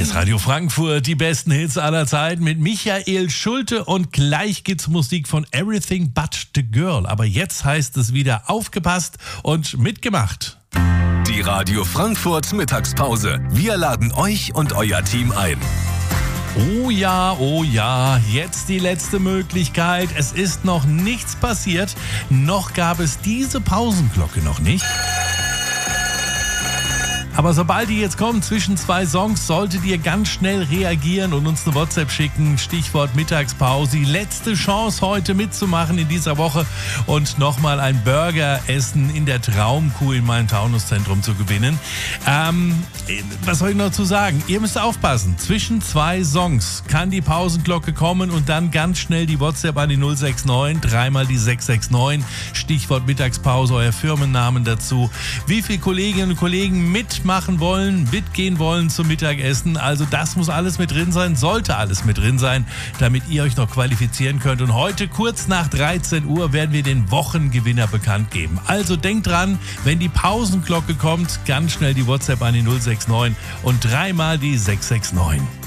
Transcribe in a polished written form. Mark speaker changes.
Speaker 1: ist Radio Frankfurt, die besten Hits aller Zeiten mit Michael Schulte und gleich gibt's Musik von Everything But The Girl. Aber jetzt heißt es wieder aufgepasst und mitgemacht.
Speaker 2: Die Radio Frankfurt Mittagspause. Wir laden euch und euer Team ein.
Speaker 1: Oh ja, jetzt die letzte Möglichkeit. Es ist noch nichts passiert. Noch gab es diese Pausenglocke noch nicht. Aber sobald die jetzt kommt, zwischen zwei Songs, solltet ihr ganz schnell reagieren und uns eine WhatsApp schicken. Stichwort Mittagspause. Die letzte Chance heute mitzumachen in dieser Woche und nochmal ein Burger essen in der Traumkuh in meinem Taunuszentrum zu gewinnen. Was soll ich noch dazu sagen? Ihr müsst aufpassen. Zwischen zwei Songs kann die Pausenglocke kommen und dann ganz schnell die WhatsApp an die 069, dreimal die 669. Stichwort Mittagspause, euer Firmennamen dazu. Wie viele Kolleginnen und Kollegen mitmachen wollen, mitgehen wollen zum Mittagessen. Also das muss alles mit drin sein, sollte alles mit drin sein, damit ihr euch noch qualifizieren könnt. Und heute kurz nach 13 Uhr werden wir den Wochengewinner bekannt geben. Also denkt dran, wenn die Pausenglocke kommt, ganz schnell die WhatsApp an die 069 und dreimal die 669.